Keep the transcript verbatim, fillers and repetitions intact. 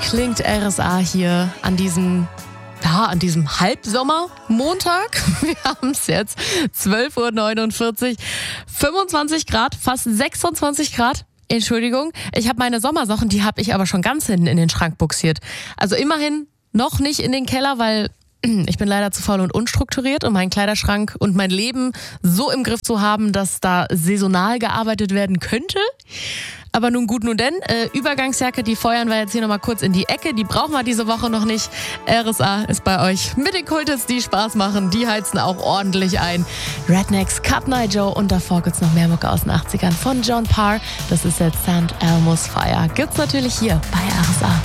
klingt R S A hier an diesem, ja, an diesem Halbsommermontag. Wir haben es jetzt, zwölf Uhr neunundvierzig, fünfundzwanzig Grad, fast sechsundzwanzig Grad. Entschuldigung, ich habe meine Sommersachen, die habe ich aber schon ganz hinten in den Schrank buxiert. Also immerhin noch nicht in den Keller, weil ich bin leider zu faul und unstrukturiert, um meinen Kleiderschrank und mein Leben so im Griff zu haben, dass da saisonal gearbeitet werden könnte. Aber nun gut, nun denn, äh, Übergangsjacke, die feuern wir jetzt hier nochmal kurz in die Ecke. Die brauchen wir diese Woche noch nicht. R S A ist bei euch mit den Kultits, die Spaß machen. Die heizen auch ordentlich ein. Rednecks, Cut Night Joe und davor gibt's noch mehr Mucke aus den achtzigern von John Parr. Das ist jetzt Saint Elmo's Fire. Gibt's natürlich hier bei R S A.